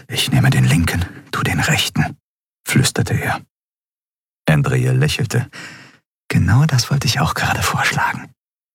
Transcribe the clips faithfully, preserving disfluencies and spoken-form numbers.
»Ich nehme den linken, du den rechten«, flüsterte er. Andriel lächelte. »Genau das wollte ich auch gerade vorschlagen.«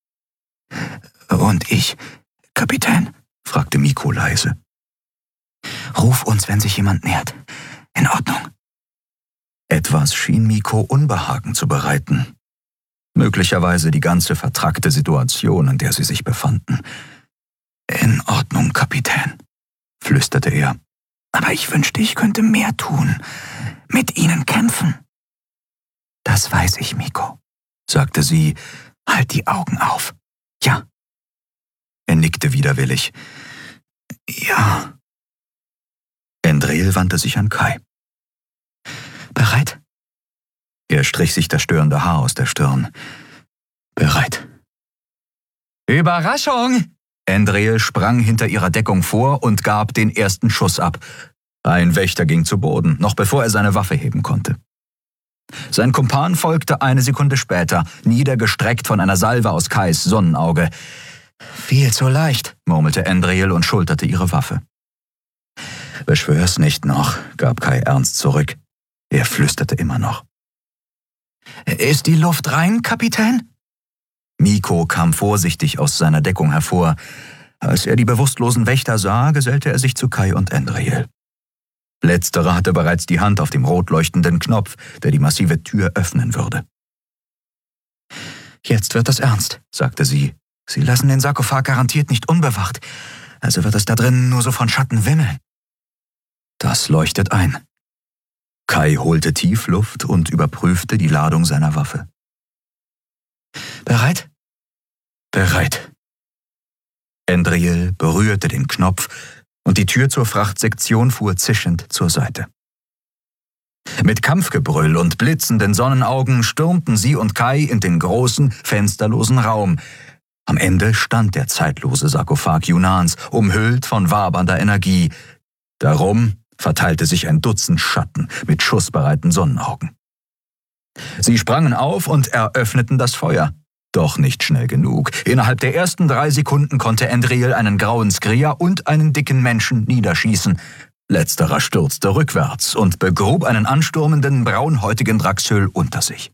»Und ich, Kapitän?« fragte Mikko leise. »Ruf uns, wenn sich jemand nähert. In Ordnung.« Etwas schien Mikko Unbehagen zu bereiten. Möglicherweise die ganze vertrackte Situation, in der sie sich befanden. »In Ordnung, Kapitän«, flüsterte er. »Aber ich wünschte, ich könnte mehr tun. Mit ihnen kämpfen.« »Das weiß ich, Mikko«, sagte sie. »Halt die Augen auf. Ja.« Er nickte widerwillig. »Ja.« Andriel wandte sich an Kai. »Bereit?« Er strich sich das störende Haar aus der Stirn. »Bereit.« »Überraschung!« Andriel sprang hinter ihrer Deckung vor und gab den ersten Schuss ab. Ein Wächter ging zu Boden, noch bevor er seine Waffe heben konnte. Sein Kumpan folgte eine Sekunde später, niedergestreckt von einer Salve aus Kais Sonnenauge. »Viel zu leicht«, murmelte Andriel und schulterte ihre Waffe. »Beschwör's nicht noch«, gab Kai ernst zurück. Er flüsterte immer noch. »Ist die Luft rein, Kapitän?« Mikko kam vorsichtig aus seiner Deckung hervor. Als er die bewusstlosen Wächter sah, gesellte er sich zu Kai und Andriel. Letzterer hatte bereits die Hand auf dem rot leuchtenden Knopf, der die massive Tür öffnen würde. »Jetzt wird es ernst«, sagte sie. »Sie lassen den Sarkophag garantiert nicht unbewacht, also wird es da drinnen nur so von Schatten wimmeln.« »Das leuchtet ein.« Kai holte tief Luft und überprüfte die Ladung seiner Waffe. »Bereit?« »Bereit.« Andriel berührte den Knopf und die Tür zur Frachtsektion fuhr zischend zur Seite. Mit Kampfgebrüll und blitzenden Sonnenaugen stürmten sie und Kai in den großen, fensterlosen Raum. Am Ende stand der zeitlose Sarkophag Yunans, umhüllt von wabernder Energie. Darum verteilte sich ein Dutzend Schatten mit schussbereiten Sonnenaugen. Sie sprangen auf und eröffneten das Feuer. Doch nicht schnell genug. Innerhalb der ersten drei Sekunden konnte Andriel einen grauen Skria und einen dicken Menschen niederschießen. Letzterer stürzte rückwärts und begrub einen ansturmenden, braunhäutigen Draxyl unter sich.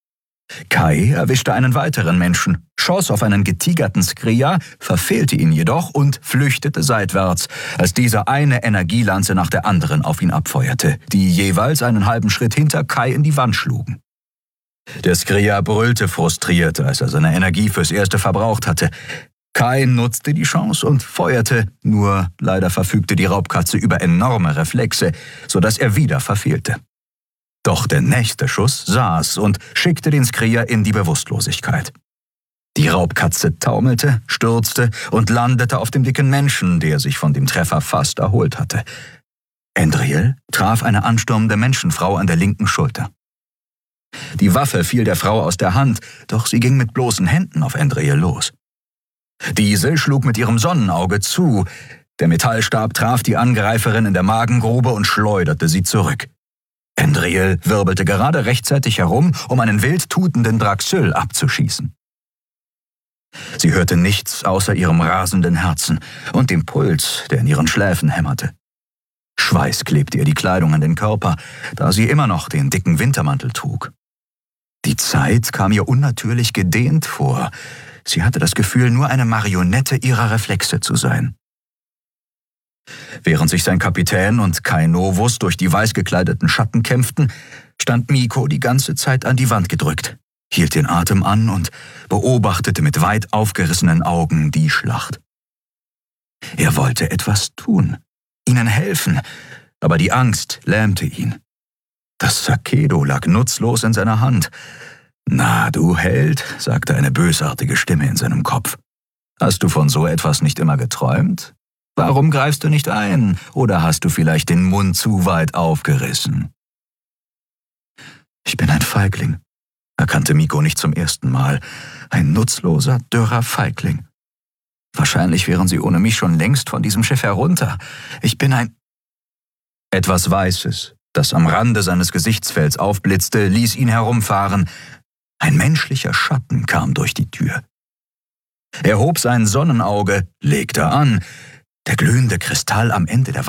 Kai erwischte einen weiteren Menschen, schoss auf einen getigerten Skria, verfehlte ihn jedoch und flüchtete seitwärts, als dieser eine Energielanze nach der anderen auf ihn abfeuerte, die jeweils einen halben Schritt hinter Kai in die Wand schlugen. Der Skria brüllte frustriert, als er seine Energie fürs Erste verbraucht hatte. Kai nutzte die Chance und feuerte, nur leider verfügte die Raubkatze über enorme Reflexe, sodass er wieder verfehlte. Doch der nächste Schuss saß und schickte den Skria in die Bewusstlosigkeit. Die Raubkatze taumelte, stürzte und landete auf dem dicken Menschen, der sich von dem Treffer fast erholt hatte. Andriel traf eine anstürmende Menschenfrau an der linken Schulter. Die Waffe fiel der Frau aus der Hand, doch sie ging mit bloßen Händen auf Andriel los. Diese schlug mit ihrem Sonnenauge zu. Der Metallstab traf die Angreiferin in der Magengrube und schleuderte sie zurück. Andriel wirbelte gerade rechtzeitig herum, um einen wild tutenden Draxyl abzuschießen. Sie hörte nichts außer ihrem rasenden Herzen und dem Puls, der in ihren Schläfen hämmerte. Schweiß klebte ihr die Kleidung an den Körper, da sie immer noch den dicken Wintermantel trug. Die Zeit kam ihr unnatürlich gedehnt vor. Sie hatte das Gefühl, nur eine Marionette ihrer Reflexe zu sein. Während sich sein Kapitän und Kai Novus durch die weiß gekleideten Schatten kämpften, stand Mikko die ganze Zeit an die Wand gedrückt, hielt den Atem an und beobachtete mit weit aufgerissenen Augen die Schlacht. Er wollte etwas tun, ihnen helfen, aber die Angst lähmte ihn. Das Sakedo lag nutzlos in seiner Hand. »Na, du Held«, sagte eine bösartige Stimme in seinem Kopf. »Hast du von so etwas nicht immer geträumt? Warum greifst du nicht ein? Oder hast du vielleicht den Mund zu weit aufgerissen?« »Ich bin ein Feigling«, erkannte Mikko nicht zum ersten Mal. Ein nutzloser, dürrer Feigling. Wahrscheinlich wären sie ohne mich schon längst von diesem Schiff herunter. Ich bin ein... Etwas Weißes, das am Rande seines Gesichtsfelds aufblitzte, ließ ihn herumfahren. Ein menschlicher Schatten kam durch die Tür. Er hob sein Sonnenauge, legte an. Der glühende Kristall am Ende der